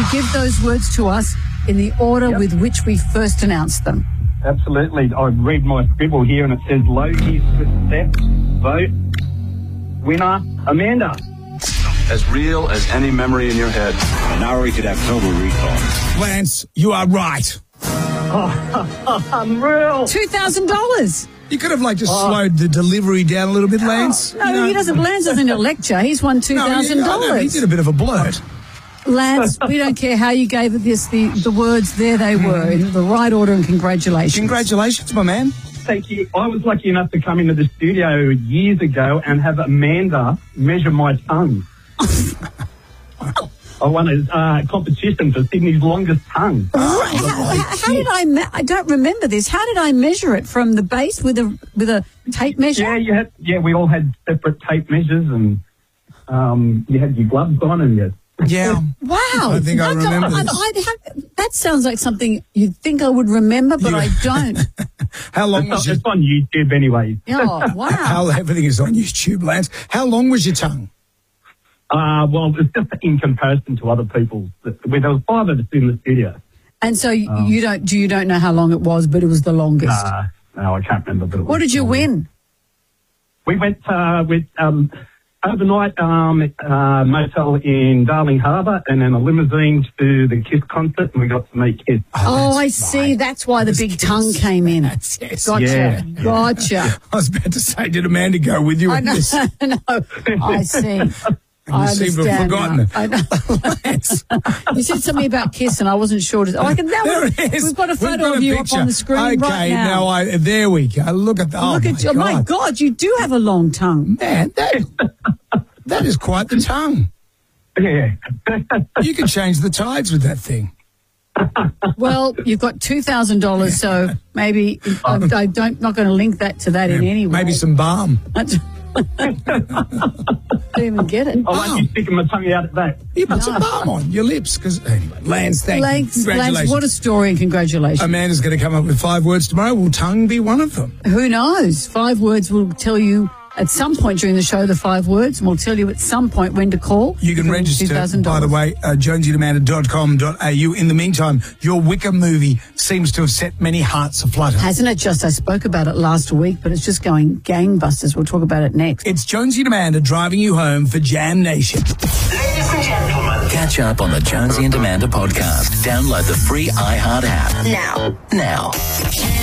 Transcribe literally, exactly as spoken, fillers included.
give those words to us in the order Yep. with which we first announced them? Absolutely. I read my scribble here and it says Logies with steps, vote, winner, Amanda. As real as any memory in your head. And now we could have total recall. Lance, you are right. Oh, unreal. two thousand dollars. You could have, like, just slowed the delivery down a little bit, Lance. No, you know? he doesn't. Lance doesn't lecture. He's won two thousand No, he, I know, he dollars. did a bit of a blurt. Lance, we don't care how you gave this the, the words. There they were in the right order, and congratulations. Congratulations, my man. Thank you. I was lucky enough to come into the studio years ago and have Amanda measure my tongue. I won a uh, competition for Sydney's longest tongue. How, how did I? Me- I don't remember this. How did I measure it from the base with a with a tape measure? Yeah, you had. Yeah, we all had separate tape measures, and um, you had your gloves on, and you. Yeah. Wow. I think I don't- remember I- this. I have- that sounds like something you'd think I would remember, but You- I don't. How long It's, was on, your... it's on YouTube anyway. Oh, wow. How, everything is on YouTube, Lance. How long was your tongue? Uh, well, it's just in comparison to other people's. There was five of us in the studio. And so you don't you don't know how long it was, but it was the longest. Uh, no, I can't remember. But it What was did you long. win? We went uh, with um, overnight um, uh, motel in Darling Harbour, and then a limousine to the Kiss concert, and we got to meet Kiss. Oh, that's I see. right. That's why the That's big kids. tongue came in. That's yes. Gotcha. Yeah. Gotcha. I was about to say, did Amanda go with you I on know. this? no, I see. You I seem to have understand forgotten now. it. I know. Lance. You said something about Kiss, and I wasn't sure. To, oh, I can, now There we- it is. We've got a We've photo got a of you picture. up on the screen okay, right now. I, there we go. Look at that. Oh, Look my at you. God. My God, you do have a long tongue. Man, that, that is quite the tongue. Yeah. You could change the tides with that thing. Well, you've got two thousand dollars, so maybe I, I don't not going to link that to that in any way. Maybe some balm. That's- I didn't even get it. I won't be sticking my tongue out at that. You put some balm on your lips. Because anyway, Lance, thank Lance, you. Congratulations. Lance, what a story, and congratulations. Amanda's going to come up with five words tomorrow. Will tongue be one of them? Who knows? Five words will tell you at some point during the show the five words, and we'll tell you at some point when to call. You can register, two thousand dollars. by the way, uh, jonesy and amanda dot com dot a u. In the meantime, your Wicker movie seems to have set many hearts aflutter. Hasn't it just? I spoke about it last week, but it's just going gangbusters. We'll talk about it next. It's Jonesy and Amanda driving you home for Jam Nation. Ladies and gentlemen. Catch up on the Jonesy and Amanda podcast. Download the free iHeart app. Now. Now.